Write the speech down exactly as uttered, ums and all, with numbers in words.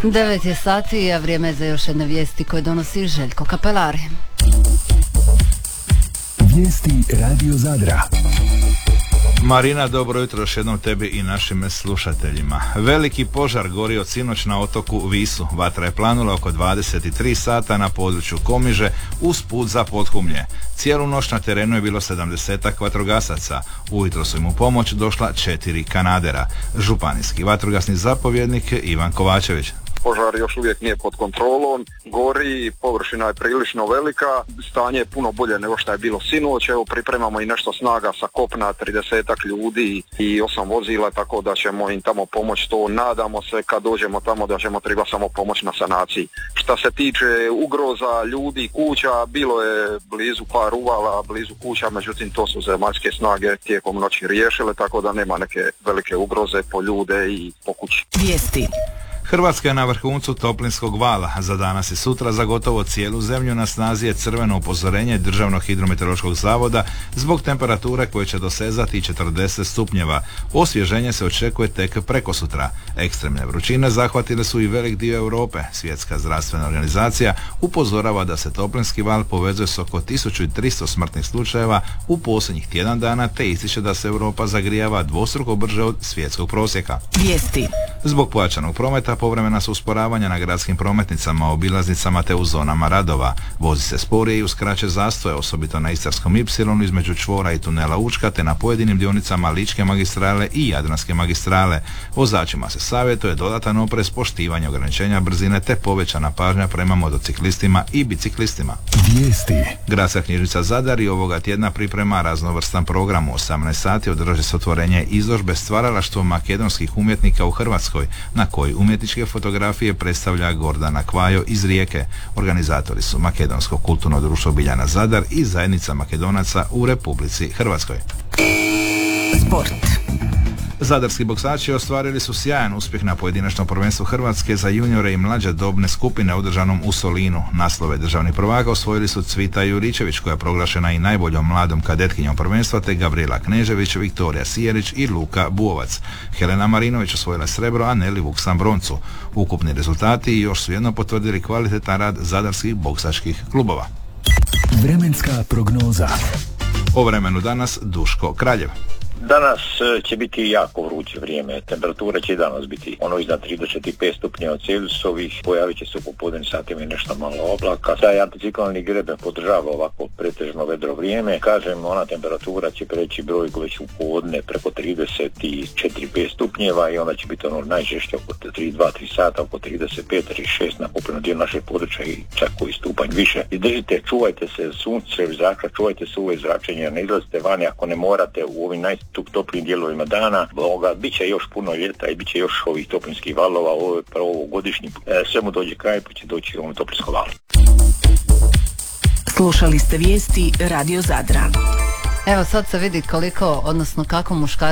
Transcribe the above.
Devet je sati, a vrijeme je za još jedne vijesti koje donosi Željko Kapelari. Vijesti Radio Zadra. Marina, dobro jutro još jednom tebi i našim slušateljima. Veliki požar gori od sinoć na otoku Visu. Vatra je planula oko dvadeset tri sata na području Komiže uz put za Podhumlje. Cijelu noć na terenu je bilo sedamdesetak vatrogasaca. Ujutro su im u pomoć došla četiri kanadera. Županijski vatrogasni zapovjednik Ivan Kovačević. Požar još uvijek nije pod kontrolom, gori, površina je prilično velika, stanje je puno bolje nego što je bilo sinoć, evo pripremamo i nešto snaga sa kopna, tridesetak ljudi i osam vozila, tako da ćemo im tamo pomoći, to nadamo se kad dođemo tamo da ćemo treba samo pomoć na sanaciji. Šta se tiče ugroza ljudi, kuća, bilo je blizu par uvala, blizu kuća, međutim to su zemaljske snage tijekom noći riješile, tako da nema neke velike ugroze po ljude i po kući. Vijesti. Hrvatska je na vrhuncu toplinskog vala. Za danas i sutra za gotovo cijelu zemlju na snazi je crveno upozorenje Državnog hidrometeorološkog zavoda zbog temperature koje će dosezati četrdeset stupnjeva. Osvježenje se očekuje tek prekosutra. Ekstremne vrućine zahvatile su i velik dio Europe. Svjetska zdravstvena organizacija upozorava da se toplinski val povezuje s oko tisuću tristo smrtnih slučajeva u posljednjih tjedan dana, te ističe da se Europa zagrijava dvostruko brže od svjetskog prosjeka. Vijesti. Zbog pojačanog prometa povremena su usporavanja na gradskim prometnicama, obilaznicama te u zonama radova. Vozi se sporije i uz kraće zastoje, osobito na Istarskom ipsilonu između čvora i tunela Učka te na pojedinim dionicama Ličke magistrale i Jadranske magistrale. Vozačima se savjetuje dodatan oprez, poštivanje ograničenja brzine te povećana pažnja prema motociklistima i biciklistima. Vijesti. Gradska knjižnica Zadar i ovoga tjedna priprema raznovrstan program. U osamnaest sati održat će se otvorenje izložbe Stvaralaštvo makedonskih umjetnika u Hrvatskoj, na koji umjetničke fotografije predstavlja Gordana Kvajo iz Rijeke. Organizatori su Makedonsko kulturno društvo Biljana Zadar i Zajednica Makedonaca u Republici Hrvatskoj. Sport. Zadarski boksači ostvarili su sjajan uspjeh na pojedinačnom prvenstvu Hrvatske za juniore i mlađe dobne skupine održanom u Solinu. Naslove državnih prvaka osvojili su Cvita Juričević, koja je proglašena i najboljom mladom kadetkinjom prvenstva, te Gabriela Knežević, Viktorija Sijerić i Luka Buovac. Helena Marinović osvojila srebro, a Neli Vuksan broncu. Ukupni rezultati još su jedno potvrdili kvalitetan rad zadarskih boksačkih klubova. Vremenska prognoza. O vremenu danas Duško Kraljev. Danas će biti jako vruće vrijeme, temperatura će i danas biti ono iznad trideset pet stupnjeva Celzijusovih, pojavit će se u popodnevnim satima i nešto malo oblaka. Taj anticiklonni greben podržava ovako pretežno vedro vrijeme, kažem, ona temperatura će preći broj već u podne preko trideset četiri pet stupnjeva i onda će biti ono najžešće oko tri dva tri sata, oko trideset pet trideset šest na poprednom dijelu našeg područja i čak koji stupanj više. I držite, čuvajte se sunce i zraka, čuvajte se uve zračenja, ne izlazite vani ako ne morate u ovim naj tu toplim dijelovima dana. Boga, bit će još puno ljeta i bit će još ovih toplinskih valova, ovo je prvo godišnji. E, sve mu dođe kraj pa će doći ono toplinsko valo. Slušali ste vijesti Radio Zadra. Evo sad se vidi koliko, odnosno kako muškarci